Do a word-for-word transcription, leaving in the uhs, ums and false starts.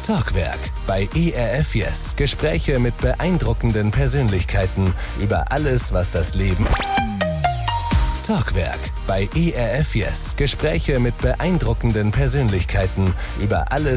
Talkwerk bei E R F Yes. Gespräche mit beeindruckenden Persönlichkeiten über alles, was das Leben... Talkwerk bei E R F Yes. Gespräche mit beeindruckenden Persönlichkeiten über alles,